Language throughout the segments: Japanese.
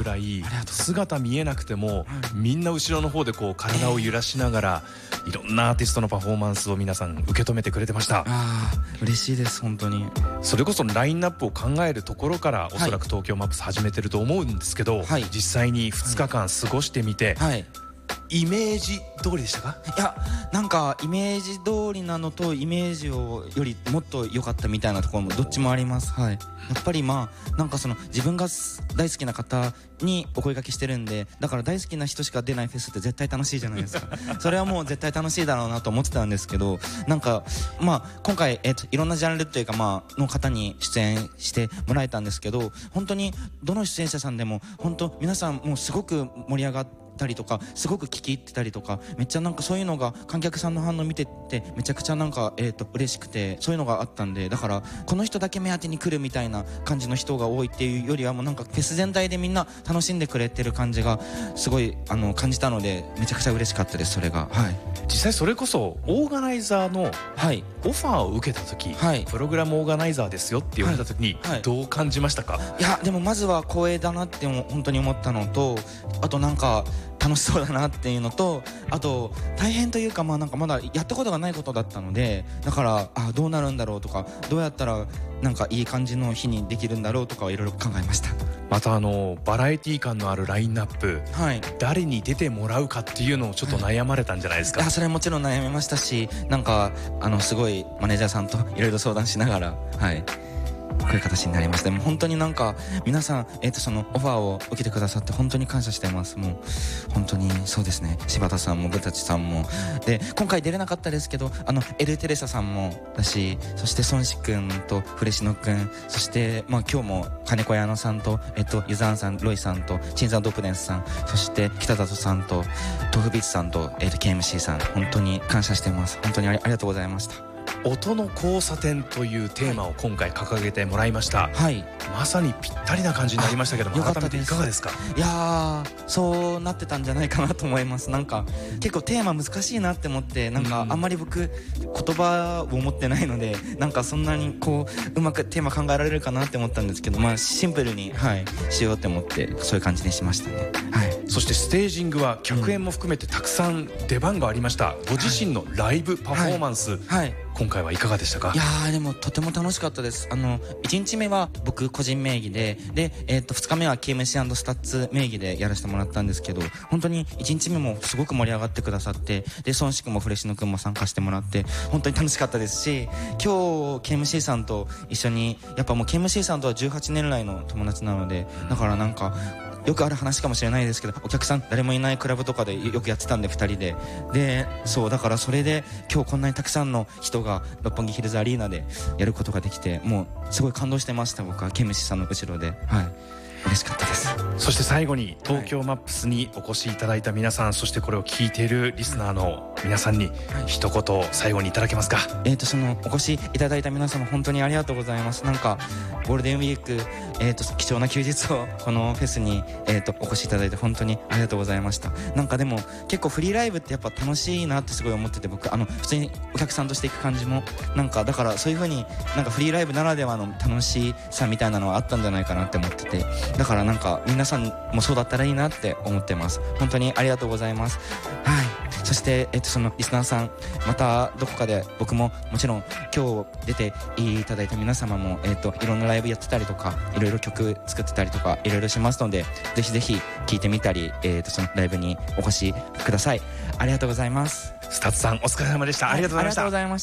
らい姿見えなくてもみんな後ろの方でこう体を揺らしながらいろんなアーティストのパフォーマンスを皆さん受け止めてくれてました。 嬉しいです本当に。 それこそラインナップを考えるところからおそらく東京マップス始めてると思うんですけど、実際に2日間過ごしてみて、イメージ通りでしたか？ いやなんかイメージ通りなのとイメージよりもっと良かったみたいなところもどっちもあります。やっぱりなんかその自分が大好きな方にお声掛けしてるんで、だから大好きな人しか出ないフェスって絶対楽しいじゃないですかそれはもう絶対楽しいだろうなと思ってたんですけど、なんか今回いろんなジャンルというかの方に出演してもらえたんですけど、本当にどの出演者さんでも本当皆さんもうすごく盛り上がったりとかすごく聞き入ってたりとか、めっちゃなんかそういうのが観客さんの反応見ててめちゃくちゃなんか嬉しくて、そういうのがあったんで、だからこの人だけ目当てに来るみたいな感じの人が多いっていうよりはもうなんかフェス全体でみんな楽しんでくれてる感じがすごい感じたので、めちゃくちゃ嬉しかったです。それが実際それこそオーガナイザーのオファーを受けた時、プログラムオーガナイザーですよって言われた時にどう感じましたか？ いやでもまずは光栄だなって本当に思ったのと、あとなんか楽しそうだなっていうのと、あと大変というかなんかまだやったことがないことだったので、だからどうなるんだろうとか、どうやったらなんかいい感じの日にできるんだろうとかいろいろ考えました。 またバラエティ感のあるラインナップ、誰に出てもらうかっていうのをちょっと悩まれたんじゃないですか？ それはもちろん悩みましたし、なんかすごいマネージャーさんといろいろ相談しながらこういう形になりました。でも本当になんか皆さん、そのオファーを受けてくださって本当に感謝してます。もう本当にそうですね、柴田さんもブタチさんもで、今回出れなかったですけどエルテレサさんもだし、そして孫子くんとフレシノくん、そして今日も金子矢野さんとユザーンさん、ロイさんとチンザンドープデンスさん、そして北里さんとトフビツさんとKMC さん、本当に感謝してます。本当にありがとうございました。 音の交差点というテーマを今回掲げてもらいました。まさにぴったりな感じになりましたけども、改めていかがですか？ いやそうなってたんじゃないかなと思います。なんか結構テーマ難しいなって思って、なんかあんまり僕言葉を持ってないので、なんかそんなにうまくテーマ考えられるかなって思ったんですけど、シンプルにしようって思ってそういう感じにしましたね。 そしてステージングは客演も含めてたくさん出番がありました。ご自身のライブパフォーマンス、今回はいかがでしたか？ いやでもとても楽しかったです。1日目は僕個人名義で2日目は KMC& スタッツ名義でやらせてもらったんですけど、本当に1日目もすごく盛り上がってくださって、で孫子くんもフレシノくんも参加してもらって本当に楽しかったですし、今日 KMC さんと一緒に、やっぱもう KMC さんとは18年来の友達なので、だからなんかよくある話かもしれないですけど、お客さん誰もいないクラブとかでよくやってたんで2人でそうだからそれで今日こんなにたくさんの人が六本木ヒルズアリーナでやることができて、もうすごい感動してました。僕はケムシさんの後ろで嬉しかったです。 そして最後に東京マップスにお越しいただいた皆さん、そしてこれを聞いているリスナーの皆さんに一言最後にいただけますか？ そのお越しいただいた皆様本当にありがとうございます。なんかゴールデンウィーク、貴重な休日をこのフェスに、お越しいただいて本当にありがとうございました。なんかでも結構フリーライブってやっぱ楽しいなってすごい思ってて、僕普通にお客さんとしていく感じもなんか、だからそういう風になんかフリーライブならではの楽しさみたいなのはあったんじゃないかなって思ってて、だからなんか皆さんもそうだったらいいなって思ってます。本当にありがとうございます。そして、そのリスナーさん、またどこかで僕ももちろん今日出ていただいた皆様も、いろんなライブやってたりとか、いろいろ曲作ってたりとかいろいろしますので、ぜひぜひ聴いてみたり、そのライブにお越しください。ありがとうございます。 スタッツさんお疲れ様でした。ありがとうございました。 ありがとうございました。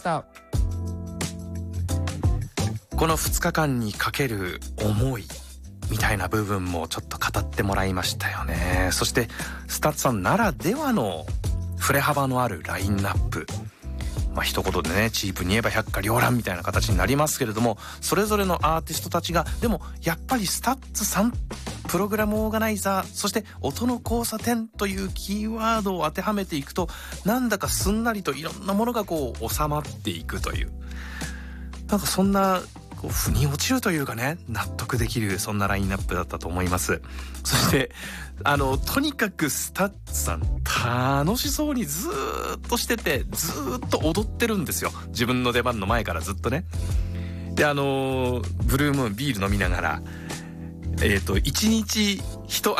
この2日間にかける思いみたいな部分もちょっと語ってもらいましたよね。そしてスタッツさんならではの振れ幅のあるラインナップ、一言でね、チープに言えば百花繚乱みたいな形になりますけれども、それぞれのアーティストたちがでもやっぱりスタッツさん、プログラムオーガナイザー、そして音の交差点というキーワードを当てはめていくと、なんだかすんなりといろんなものが収まっていくという、なんかそんな腑に落ちるというかね、納得できるそんなラインナップだったと思います。そしてとにかくスタッツさん楽しそうにずーっとしてて、ずーっと踊ってるんですよ、自分の出番の前からずっとね。でブルームーンビール飲みながら一日一